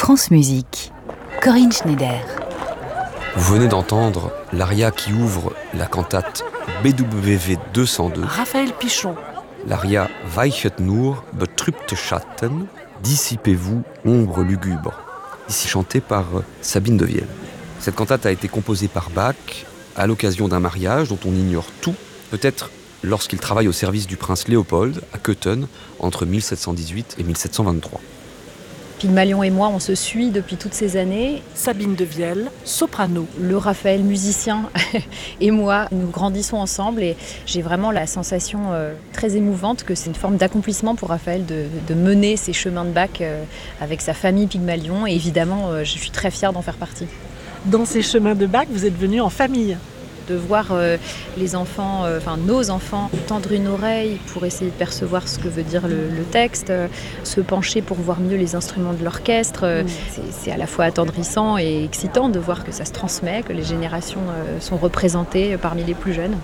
France Musique, Corinne Schneider. Vous venez d'entendre l'aria qui ouvre la cantate BWV 202. Raphaël Pichon. L'aria Weichet nur, betrübte Schatten, dissipez-vous, ombre lugubre, ici chantée par Sabine de Vielle. Cette cantate a été composée par Bach à l'occasion d'un mariage dont on ignore tout, peut-être lorsqu'il travaille au service du prince Léopold à Köthen entre 1718 et 1723. Pygmalion et moi, on se suit depuis toutes ces années. Sabine de Vielle, soprano. Le Raphaël musicien et moi, nous grandissons ensemble et j'ai vraiment la sensation très émouvante que c'est une forme d'accomplissement pour Raphaël de mener ces chemins de Bach avec sa famille Pygmalion et évidemment, je suis très fière d'en faire partie. Dans ces chemins de Bach, vous êtes venus en famille. De voir les enfants, nos enfants, tendre une oreille pour essayer de percevoir ce que veut dire le texte, se pencher pour voir mieux les instruments de l'orchestre. C'est à la fois attendrissant et excitant de voir que ça se transmet, que les générations sont représentées parmi les plus jeunes.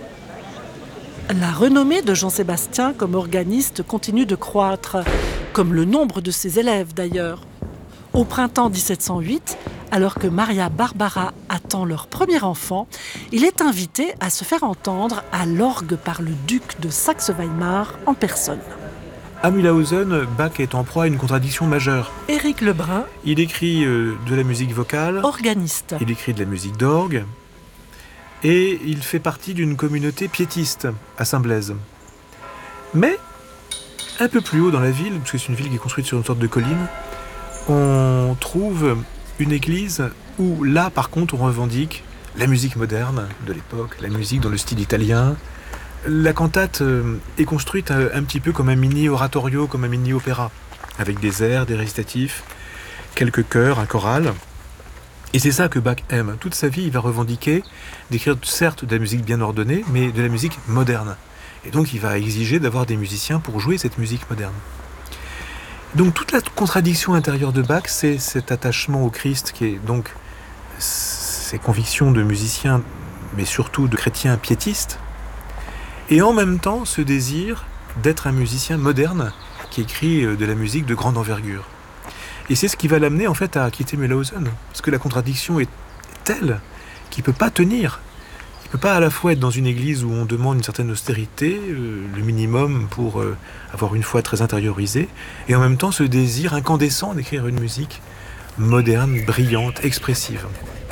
La renommée de Jean-Sébastien comme organiste continue de croître, comme le nombre de ses élèves d'ailleurs. Au printemps 1708, alors que Maria Barbara attend leur premier enfant, il est invité à se faire entendre à l'orgue par le duc de Saxe-Weimar en personne. À Mühlhausen, Bach est en proie à une contradiction majeure. Éric Lebrun, Il écrit de la musique vocale, organiste. il écrit de la musique d'orgue, et il fait partie d'une communauté piétiste à Saint-Blaise. Mais, un peu plus haut dans la ville, parce que c'est une ville qui est construite sur une sorte de colline, on trouve une église où, là, par contre, on revendique la musique moderne de l'époque, la musique dans le style italien. La cantate est construite un petit peu comme un mini-oratorio, comme un mini-opéra, avec des airs, des récitatifs, quelques chœurs, un choral. Et c'est ça que Bach aime. Toute sa vie, il va revendiquer d'écrire certes de la musique bien ordonnée, mais de la musique moderne. Et donc, il va exiger d'avoir des musiciens pour jouer cette musique moderne. Donc toute la contradiction intérieure de Bach, c'est cet attachement au Christ qui est donc ses convictions de musicien, mais surtout de chrétien piétiste, et en même temps ce désir d'être un musicien moderne qui écrit de la musique de grande envergure. Et c'est ce qui va l'amener en fait à quitter Mühlhausen, parce que la contradiction est telle qu'il ne peut pas tenir. Il ne peut pas à la fois être dans une église où on demande une certaine austérité, le minimum pour avoir une foi très intériorisée, et en même temps ce désir incandescent d'écrire une musique moderne, brillante, expressive.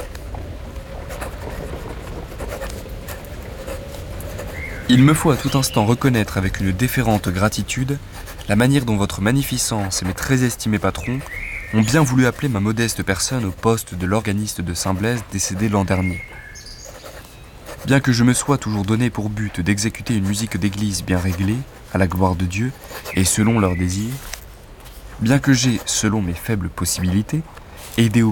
Il me faut à tout instant reconnaître avec une déférente gratitude la manière dont votre magnificence et mes très estimés patrons ont bien voulu appeler ma modeste personne au poste de l'organiste de Saint-Blaise décédé l'an dernier. Bien que je me sois toujours donné pour but d'exécuter une musique d'église bien réglée, à la gloire de Dieu, et selon leurs désirs, bien que j'ai, selon mes faibles possibilités, aidé au